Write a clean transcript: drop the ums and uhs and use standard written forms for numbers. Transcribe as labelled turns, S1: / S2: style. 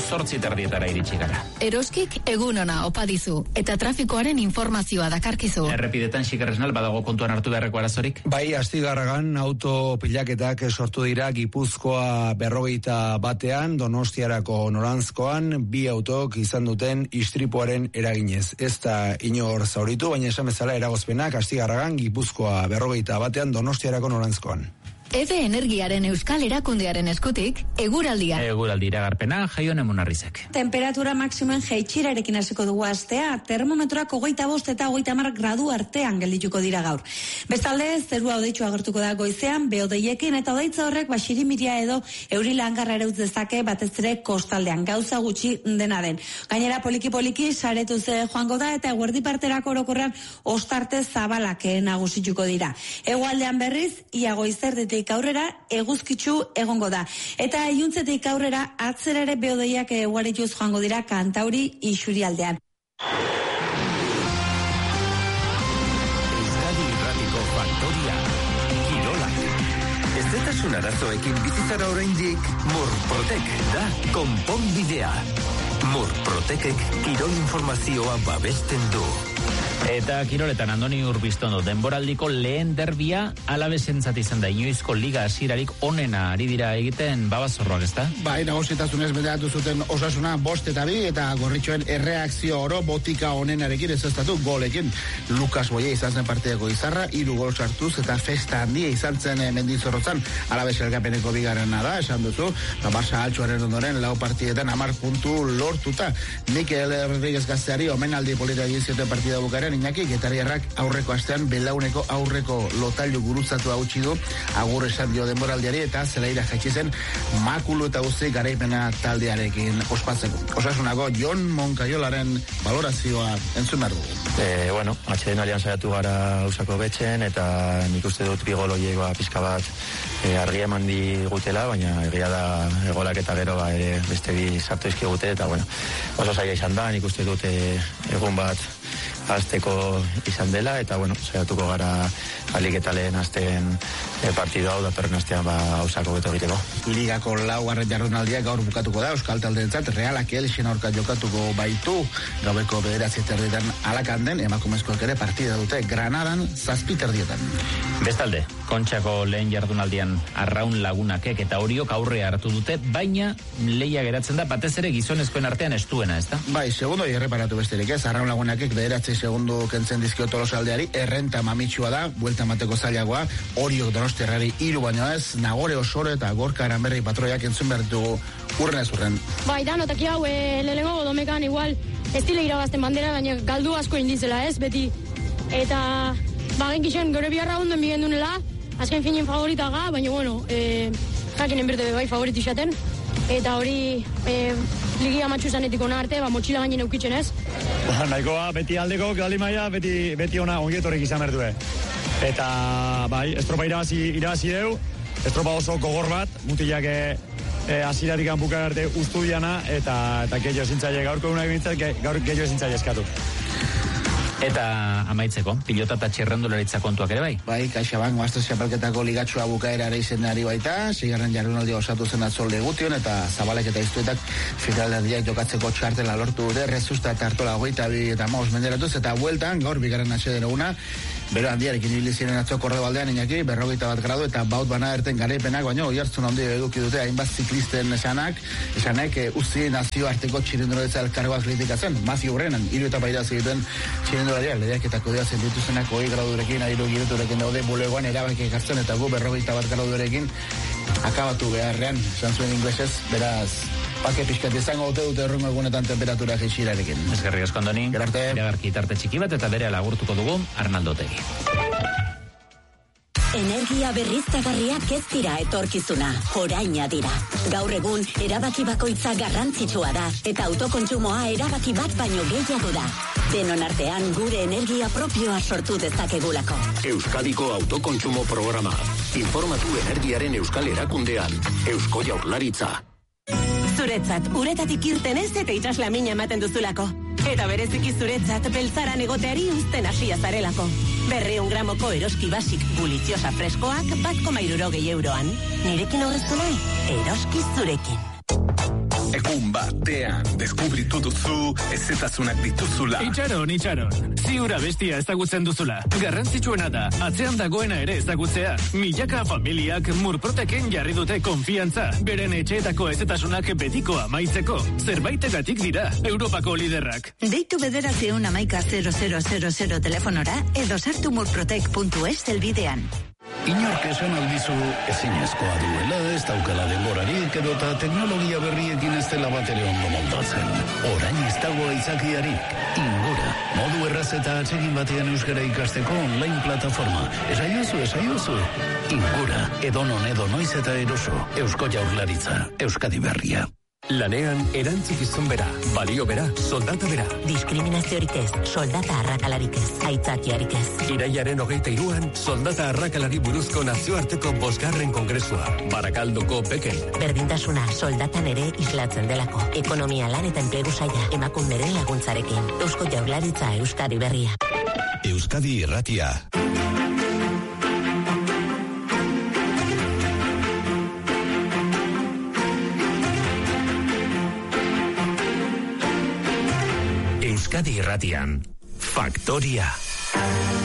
S1: 8:30 iritsi gara.
S2: Eroskik egun ona opa dizu, eta trafikoaren informazioa dakarkizu.
S1: Errepidetan xikerresnal badago kontuan hartu beharreko arazorik?
S3: Bai, Astigarragan auto pilaketak sortu dira Gipuzkoa 41 Donostiarako noranzkoan, bi autok izan duten istripuaren eraginez. Ez da inor zauritu, baina esan bezala eragozpenak Astigarragan Gipuzkoa 41 Donostiarako noranzkoan.
S2: EVE Energiaren Euskal Erakundearen eskutik, eguraldia.
S1: Eguraldi iragarpena, Jaione Munarrizek.
S4: Temperatura maximoen jaitsirarekin hasiko dugu astea, termometroak 25 eta 30 gradu artean geldituko dira gaur. Bestalde, zerua hodeitsu agertuko da goizean, behodeiekin eta hodeitza horrek basirimiria edo euri langarra ere utz dezake batez ere kostaldean, gauza gutxi dena den. Gainera poliki-poliki saretuz joango da eta eguerdi parterako orokorrean ostarte zabalak nagusituko dira. Hegoaldean berriz, ia goizerditik aurrera eguzkitsu egongo da. Eta iluntzetik aurrera atzera ere behodeiak ugarituz joango dira Kantauri isurialdean.
S5: Euskadi Irratiko Faktoria Kirolak. Ezetasun arazoekin bizitzara oraindik Murprotek da konponbidea. Murprotekek kirol informazioa babesten du.
S1: Eta kiroletan Andoni Urbiztondo, denboraldiko lehen derbia Alabesentzat izan da, inoizko liga hasierarik onena ari dira egiten Babazorroak, ezta?
S6: Bai, nagusitasunez beteatu zuten Osasuna 5-2 eta Gorritxoen erreakzio oro botika onenarekin ezeztatu golekin. Lukas Boie izan zen partidako izarra, 3 gol sartuz eta festa handia izan zen Mendizorrotzan. Alabes elkapeneko bigarrena da, esan duzu, Barça altxoaren ondoren 4 partidetan 10 puntu lortuta. Mikel Rodríguez gazteari omenaldi polita egin zioten partida bukaren, Iñaki Getariarrak aurreko astean belauneko aurreko lotailu gurutzatu hautsi du, agur esan dio denboraldiari eta zelaira jaitsi zen makulu eta guzti garaipena taldearekin ospatzeko. Osasunako Jon Moncayolaren valorazioa entzun behar dugu.
S7: Atxeden alian saiatu gara Ausako betxen eta nik uste dut bigol oiegoa pizka bat argia eman digutela, baina egia da egolak eta gero beste bi sartu izkigute eta oso zaila izan da, nik uste dut egun bat azteko izan dela eta saiatuko gara alik eta lehen azten partidu hau datorren astean Ausako beto egiteko.
S6: Ligako 4. jardunaldiak gaur bukatuko da Euskal taldeentzat, Realak Elxen aurka jokatuko baitu, gaueko 9:30 Alakanden, emakumezkoak ere partida dute Granadan 7:30.
S1: Bestalde, Kontxako lehen jardunaldian Arraun Lagunakek eta Oriok aurre hartu dute, baina leia geratzen da batez ere gizonezkoen artean estuena, ezta?
S6: Bai, segundo erreparatu besterik ez, Arraun Lagunakek 9 segundo kentzen dizkio Tolosaldeari, errenta mamitsua da, buelta mateko zailagoa, Oriok Donostiarrari 3 baino ez, Nagore Osoro eta Gorka Aranberri patroiak entzun behar ditugu urren ez urren.
S8: Bai, da, notaki hau, lehenengo domekan igual ez dile irabazten bandera, baina galdu asko indizela ez, beti. Eta, genkixen, gero biharra onden bigen dunela, azken finin favoritaga, baina, jakin enberte bai favoriti xaten, eta hori ligia matxu zanetik ona arte, motxila gainen eukitzen ez.
S9: Nahikoa, beti aldeko, galimaia, beti ona ongietorek izan berdu. Eta, bai, estropa irabazi deu, estropa oso gogor bat, mutilak hasiratik bukaera arte ustu diana, eta gehiago zintzaile gaurko egunak bintzat, gehiago zintzaile eskatu.
S1: Eta amaitzeko, pilota eta txirrendularitza kontuak ere bai?
S6: Bai, CaixaBank Masters Txapelketako ligatxoa bukaerara izenari baita, 6. jardunaldia osatu zen atzolde gution, eta Zabalek eta Iztuetak finaldiak jokatzeko txartela lortu dute, Rezusta eta Artola 22 eta 5 menderatuz, eta bueltan, gaur bigarren atxeden eguna, bero handiarekin ibili ziren atzo Kordobaldean Iñaki, 41 gradu eta baut bana erten garaipenak, baino oihartzun handia eduki dute hainbat ziklisten esanek uzi nazioarteko txirrendularitza elkargoak kritikatzen, Matthew Brennan, 3 etapa irabazi dituen txirrendularia, ledeak eta kodeatzen dituzenak 20 gradurekin, 3 giroturekin daude bulegoan erabaki ekartzen, eta gu 41 gradurekin akabatu beharrean, esan zuen inglesez, beraz, pake pixkat izango dute errungo egunetan temperatura jaitsirarekin.
S1: Eskerrik asko Andoni.
S6: Gerarte.
S1: Iragarki tarte txiki bat eta bere lagurtuko dugu Arnaldo Otegi.
S10: Energia berriztagarriak ez dira etorkizuna, oraina dira. Gaur egun, erabaki bakoitza garrantzitsua da, eta autokontsumoa erabaki bat baino gehiago da. Denon artean gure energia propioa sortu dezakegulako.
S5: Euskadiko autokontsumo programa. Informatu energiaren Euskal Erakundean. Eusko Jaurlaritza.
S11: Zuretzat, uretatik irten ez eta itsasla mina ematen duzulako. Eta bereziki zuretzat, beltzaran egoteari uzten hasia zarelako. 200 gramoko Eroski Basic guliziosa freskoak 1,60 €. Nirekin aurreztu nahi? Eroski zurekin.
S12: Egun batean, deskubritu duzu, ezetasunak dituzula.
S13: Itxaron. Ziura bestia ezagutzen duzula. Garrantzitsuena da, atzean dagoena ere ezagutzea. Milaka familiak Murproteken jarri dute konfiantza. Beren etxeetako ezetasunak betiko amaitzeko. Zerbaitegatik dira, Europako liderrak.
S14: Deitu 911-0000 telefonora edo sartu murprotek.es helbidean.
S15: Inork esan aldizu ezinezkoa duela, ez daukala denborarik edota teknologia berriekin ez dela bat ere ondo moldatzen. Orain ez dago aitzakiarik. Ingura, modu erraz eta atsegin batean euskara ikasteko online plataforma. Esaiozu. Ingura, edonon edo noiz eta eroso. Eusko Jaurlaritza, Euskadi Berria.
S5: Lanean erantzukizun bera, balio bera, soldata bera.
S16: Diskriminaziorik ez, soldata arrakalarik ez, aitzakiarik ez.
S5: Irailaren 23an, soldata arrakalari buruzko nazioarteko 5. kongresua. Barakaldoko Beken.
S16: Berdintasuna soldatan ere islatzen delako. Ekonomia lan eta enplegu saila, emakunderen laguntzarekin. Eusko Jaurlaritza, Euskadi Berria.
S15: Euskadi Irratia.
S5: Euskadi Irratian, Faktoria.